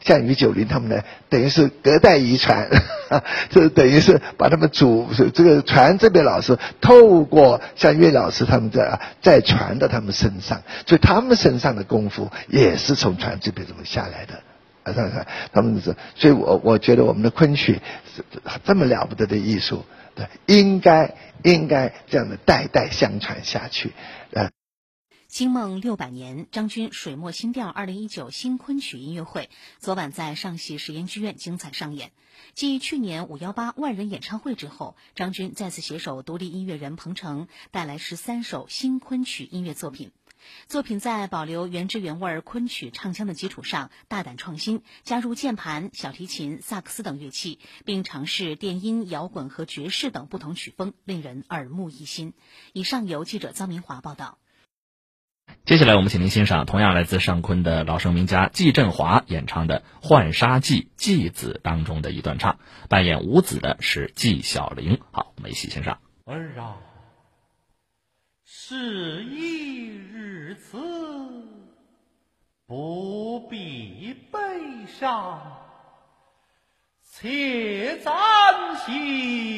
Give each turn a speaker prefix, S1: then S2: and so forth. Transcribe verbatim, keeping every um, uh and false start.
S1: 像于九龄他们呢，等于是隔代遗传，这等于是把他们祖这个传这辈老师透过像岳老师他们的再传到他们身上，所以他们身上的功夫也是从传这辈这么下来的。啊，看看他们是，所以我我觉得我们的昆曲是这么了不得的艺术，对，应该应该这样的代代相传下去，呃。
S2: 清梦六百年，张军水墨新调二零一九新昆曲音乐会昨晚在上戏实验剧院精彩上演。继去年五一八万人演唱会之后，张军再次携手独立音乐人彭程，带来十三首新昆曲音乐作品。作品在保留原汁原味昆曲唱腔的基础上，大胆创新，加入键盘、小提琴、萨克斯等乐器，并尝试电音、摇滚和爵士等不同曲风，令人耳目一新。以上由记者臧明华报道。
S3: 接下来我们请您欣赏同样来自上昆的老生名家季振华演唱的《浣纱记·季子》当中的一段唱，扮演五子的是纪晓玲。好，我们一起欣赏。
S4: 儿啊，是一日此，不必悲伤，且暂息。